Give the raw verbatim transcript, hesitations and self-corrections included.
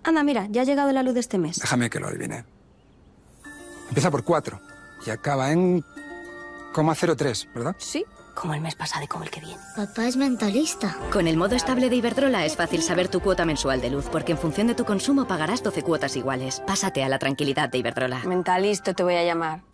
Anda, mira, ya ha llegado la luz de este mes. Déjame que lo adivine. Empieza por cuatro y acaba en coma cero tres, ¿verdad? Sí, como el mes pasado y como el que viene. Papá es mentalista. Con el modo estable de Iberdrola es fácil saber tu cuota mensual de luz, porque en función de tu consumo pagarás doce cuotas iguales. Pásate a la tranquilidad de Iberdrola. Mentalista te voy a llamar.